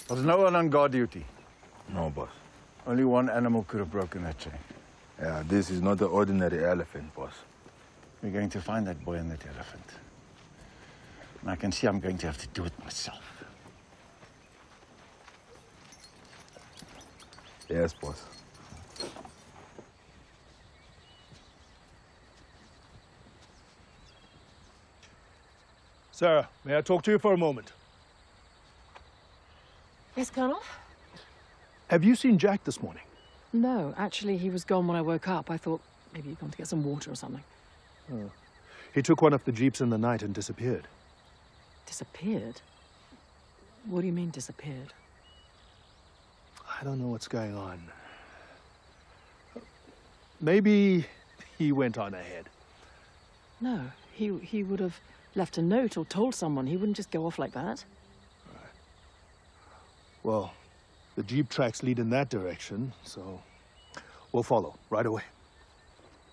Was no one on guard duty? No, boss. Only one animal could have broken that chain. Yeah, this is not an ordinary elephant, boss. We're going to find that boy and that elephant. And I can see I'm going to have to do it myself. Yes, boss. Sir, may I talk to you for a moment? Yes, Colonel? Have you seen Jack this morning? No, actually, he was gone when I woke up. I thought maybe he'd gone to get some water or something. Oh. He took one of the jeeps in the night and disappeared. Disappeared? What do you mean, disappeared? I don't know what's going on. Maybe he went on ahead. No, he would have left a note or told someone. He wouldn't just go off like that. Right. Well, the jeep tracks lead in that direction, so we'll follow right away.